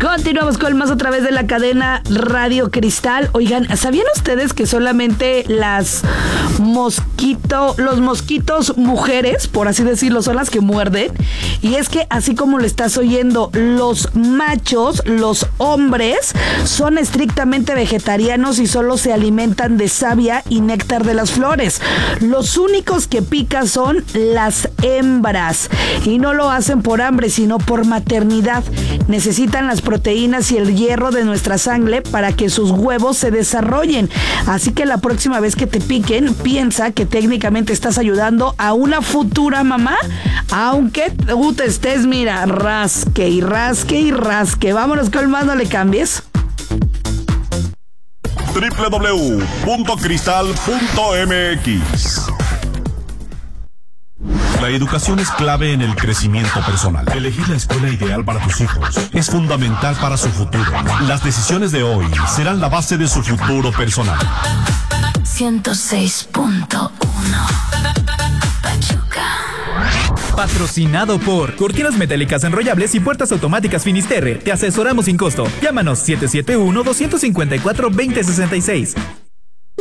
Continuamos con más a través de la cadena Radio Cristal. Oigan, ¿sabían ustedes que solamente los mosquitos mujeres, por así decirlo, son las que muerden? Y es que así como lo estás oyendo, los machos, los hombres, son estrictamente vegetarianos y solo se alimentan de savia y néctar de las flores. Los únicos que pican son las hembras y no lo hacen por hambre, sino por maternidad. Necesitan las proteínas y el hierro de nuestra sangre para que sus huevos se desarrollen. Así que la próxima vez que te piquen, piensa que técnicamente estás ayudando a una futura mamá, aunque tú te estés, mira, rasque y rasque y rasque. Vámonos con más, no le cambies. www.cristal.mx. La educación es clave en el crecimiento personal. Elegir la escuela ideal para tus hijos es fundamental para su futuro. Las decisiones de hoy serán la base de su futuro personal. 106.1 Pachuca. Patrocinado por Cortinas Metálicas Enrollables y Puertas Automáticas Finisterre. Te asesoramos sin costo. Llámanos 771-254-2066.